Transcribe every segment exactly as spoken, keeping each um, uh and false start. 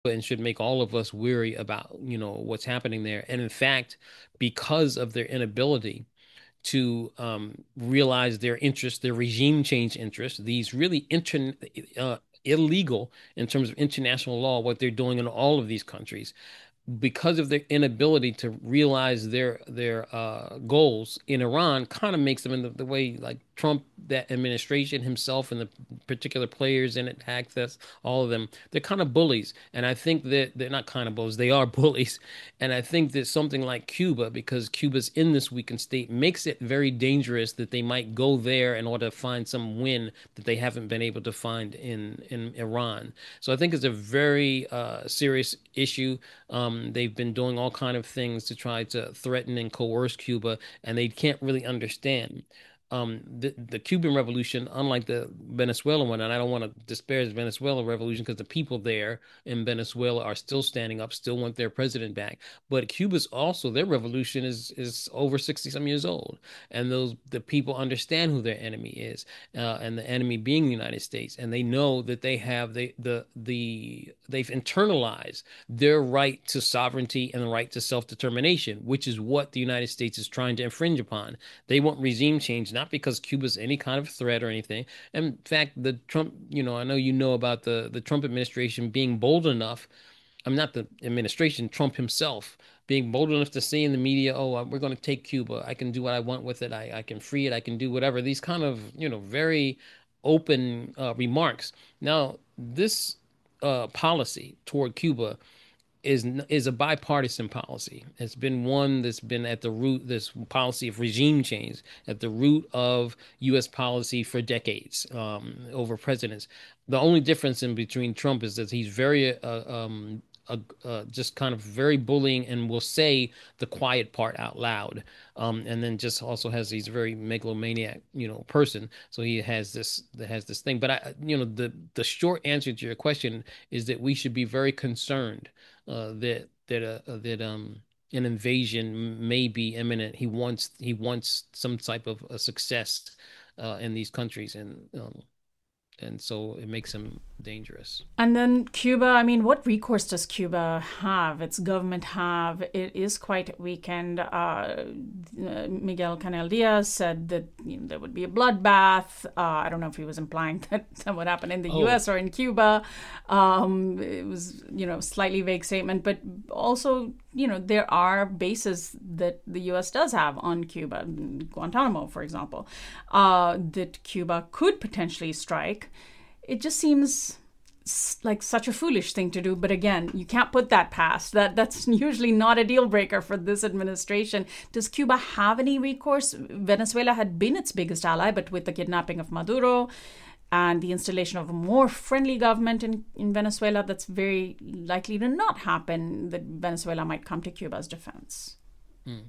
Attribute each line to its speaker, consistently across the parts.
Speaker 1: and should make all of us weary about, you know, what's happening there. And in fact, because of their inability to um, realize their interest, their regime change interests, these really inter uh, illegal in terms of international law, what they're doing in all of these countries because of their inability to realize their their uh, goals in Iran, kind of makes them in the, the way like Trump, that administration himself, and the particular players in it, access all of them. They're kind of bullies, and I think that they're not kind of bullies. They are bullies, and I think that something like Cuba, because Cuba's in this weakened state, makes it very dangerous that they might go there in order to find some win that they haven't been able to find in in Iran. So I think it's a very uh, serious issue. Um, they've been doing all kind of things to try to threaten and coerce Cuba, and they can't really understand. Um, the the Cuban Revolution, unlike the Venezuelan one, and I don't want to disparage the Venezuelan revolution because the people there in Venezuela are still standing up, still want their president back. But Cuba's also, their revolution is is over sixty some years old, and those the people understand who their enemy is, uh, and the enemy being the United States, and they know that they have the the the they've internalized their right to sovereignty and the right to self-determination, which is what the United States is trying to infringe upon. They want regime change, not because Cuba's any kind of threat or anything. In fact, the Trump, you know, I know you know about the the Trump administration being bold enough. I'm not the administration, Trump himself being bold enough to say in the media, "Oh, uh, we're going to take Cuba. I can do what I want with it. I, I can free it. I can do whatever." These kind of, you know, very open uh, remarks. Now, this uh, policy toward Cuba is is a bipartisan policy. It's been one that's been at the root, this policy of regime change, at the root of U S policy for decades, um, over presidents. The only difference in between Trump is that he's very uh, um, uh, uh, just kind of very bullying and will say the quiet part out loud. Um, and then just also has he's a very megalomaniac, you know, person. So he has this has this thing. But I, you know, the the short answer to your question is that we should be very concerned uh, that that uh, that um an invasion may be imminent. He wants he wants some type of a success uh, in these countries, and um, and so it makes him dangerous.
Speaker 2: And then Cuba, I mean, what recourse does Cuba have? Its government have? It is quite weakened. Uh, Miguel Canel Diaz said that you know, there would be a bloodbath. Uh, I don't know if he was implying that that would happen in the
Speaker 1: Oh,
Speaker 2: U S or in Cuba. Um, it was, you know, slightly vague statement, but also, you know, there are bases that the U S does have on Cuba, Guantanamo, for example, uh, that Cuba could potentially strike. It just seems like such a foolish thing to do, but again, you can't put that past that. That's usually not a deal breaker for this administration. Does Cuba have any recourse? Venezuela had been its biggest ally, but with the kidnapping of Maduro and the installation of a more friendly government in, in Venezuela, that's very likely to not happen, that Venezuela might come to Cuba's defense.
Speaker 1: hmm.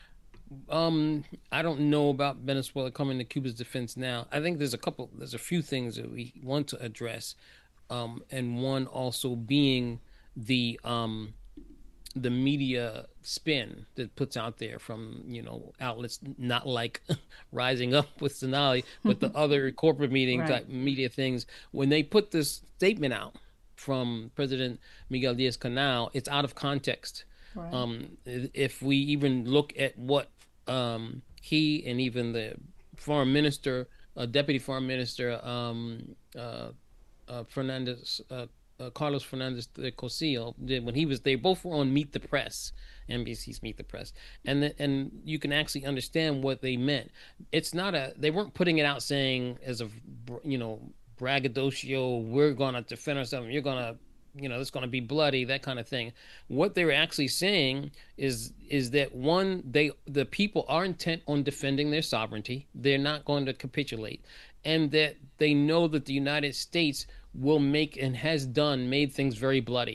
Speaker 1: Um, I don't know about Venezuela coming to Cuba's defense now. I think there's a couple, there's a few things that we want to address. Um, and one also being the um the media spin that puts out there from, you know, outlets not like Rising Up with Sonali, but the other corporate meeting
Speaker 2: Right.
Speaker 1: type media things. When they put this statement out from President Miguel Diaz-Canel, it's out of context.
Speaker 2: Right.
Speaker 1: Um, if we even look at what um, he and even the foreign minister, uh, deputy foreign minister, um, uh, uh, Fernandez, uh, uh, Carlos Fernandez de Cosillo did when he was, they both were on Meet the Press, N B C's Meet the Press, and the, and you can actually understand what they meant. It's not a, they weren't putting it out saying as a, you know, braggadocio, we're gonna defend ourselves, you're gonna, you know, it's going to be bloody, that kind of thing. What they were actually saying is is that one, they the people are intent on defending their sovereignty. They're not going to capitulate, and that they know that the United States will make and has done made things very bloody.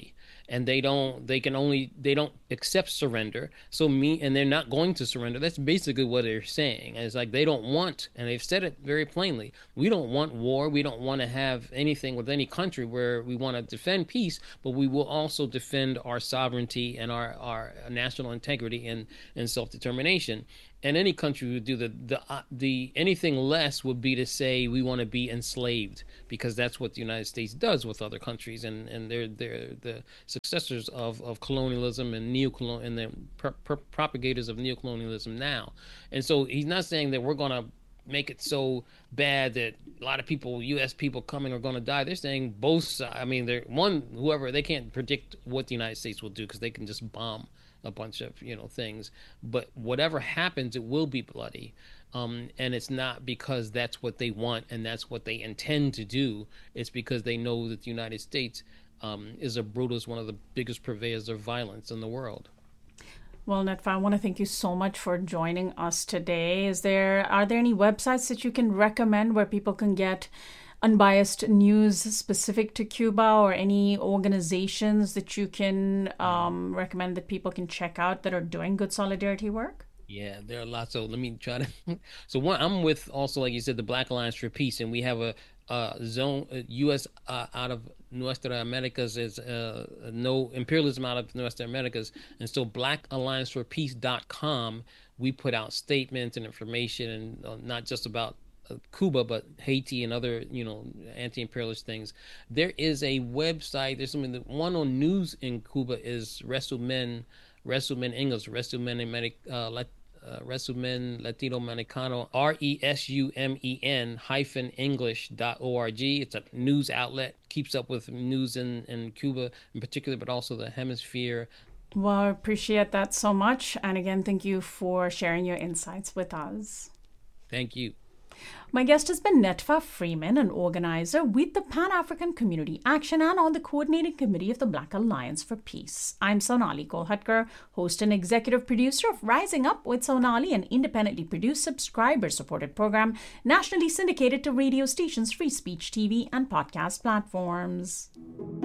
Speaker 1: and they don't they can only they don't accept surrender. So me and they're not going to surrender. That's basically what they're saying. It's like they don't want, and they've said it very plainly. We don't want war. We don't want to have anything with any country where we want to defend peace, but we will also defend our sovereignty and our our national integrity and and self-determination. And any country would do the the uh, the anything less would be to say we want to be enslaved, because that's what the United States does with other countries, and and they're they're the successors of of colonialism and neocolonial and the pro- pro- propagators of neocolonialism now. And so he's not saying that we're going to make it so bad that a lot of people, U S people coming, are going to die. They're saying both. I mean, they're one whoever they can't predict what the United States will do because they can just bomb a bunch of you know things, but whatever happens, it will be bloody, um, and it's not because that's what they want and that's what they intend to do. It's because they know that the United States um, is a brutal, is one of the biggest purveyors of violence in the world.
Speaker 2: Well, Netfa, I want to thank you so much for joining us today. Is there are there any websites that you can recommend where people can get unbiased news specific to Cuba, or any organizations that you can um, recommend that people can check out that are doing good solidarity work?
Speaker 1: Yeah, there are lots of. Let me try to. So one, I'm with also, like you said, the Black Alliance for Peace, and we have a, a zone, a U S uh, out of Nuestra Americas is uh, no imperialism out of Nuestra Americas, and so black alliance for peace dot com. We put out statements and information, and uh, not just about Cuba, but Haiti and other, you know, anti-imperialist things. There is a website. There's something that one on news in Cuba is Resumen, Resumen English, Resumen Americ, uh, Lat, uh, Resumen Latino Americano, R E S U M E N hyphen English dot O R G. It's a news outlet, keeps up with news in, in Cuba in particular, but also the hemisphere.
Speaker 2: Well, I appreciate that so much. And again, thank you for sharing your insights with us.
Speaker 1: Thank you.
Speaker 2: My guest has been Netfa Freeman, an organizer with the Pan-African Community Action and on the Coordinating Committee of the Black Alliance for Peace. I'm Sonali Kolhatkar, host and executive producer of Rising Up with Sonali, an independently produced, subscriber-supported program nationally syndicated to radio stations, free speech T V, and podcast platforms.